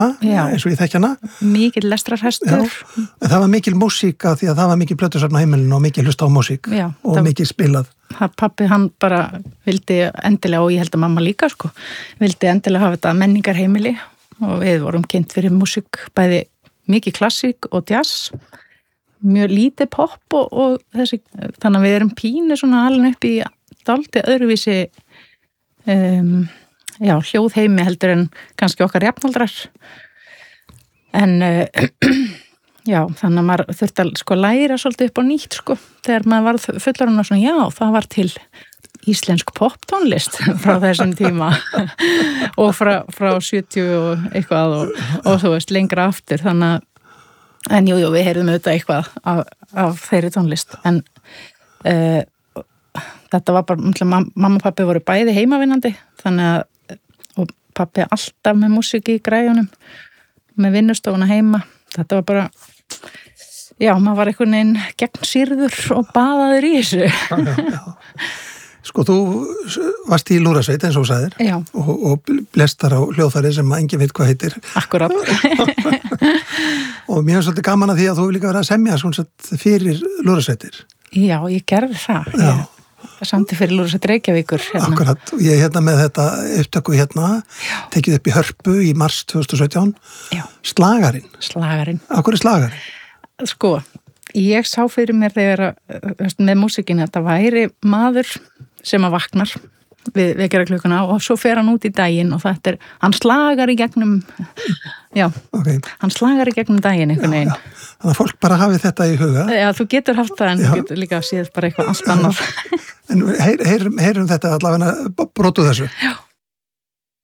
eins og ég þekki hana. Mikil lestrarhestur. En það var mikil músík því að það var mikil plötusafn á heimilinu og mikil hlusta á músík og mikil spilað. Pappi hann bara vildi endilega, og ég held að mamma líka sko, vildi endilega hafa þetta menningarheimili og við vorum kynnt fyrir músík, bæði mikið klassík og jazz, mjög lítið pop og þessi, þannig að við erum pínu svona alveg upp í dálítið öðruvísi hljóðheimi heldur en kannski okkar jafnaldrar. En þannig að maður þurfti að sko læra svolítið upp á nýtt sko, þegar maður var fullorðinn og svona, það var til íslensk poptónlist frá þessum tíma og frá 70 og eitthvað og þú veist, lengra aftur, þannig að en jú, við heyrðum auðvitað eitthvað af þeirri tónlist, en þetta var bara, mamma og pappi voru bæði heimavinnandi, þannig að og pappi alltaf með músík í græjunum, með vinnustofuna heima, þetta var bara maður var einhvern veginn gegnsýrður og baðaður í þessu. Sko, þú varst í lúðrasveit eins og sagðir og blestar á hljóðfæri sem enginn veit hvað heitir. Akkurat. Og mér er svolítið gaman að því að þú líka verið að semja svona fyrir lúðrasveitir. Já, ég gerði það. Samti fyrir Lúðrasveit Reykjavíkur. Akkurat, og ég með þetta upptöku tekið upp í Hörpu í mars 2017. Slagarinn. Af hverju slagarinn? Sko, ég sá fyrir mér þegar með músíkinni að það væri maður sem að vaknar við vekjaraklukuna og svo fer hann út í daginn og þetta hann slagar í gegnum hann slagar í gegnum daginn einhvern veginn. Þannig að fólk bara hafi þetta í huga. Já, þú getur haft það en þú getur líka séð bara eitthvað allt annað. En heyrum þetta allavega brotu þessu. Já.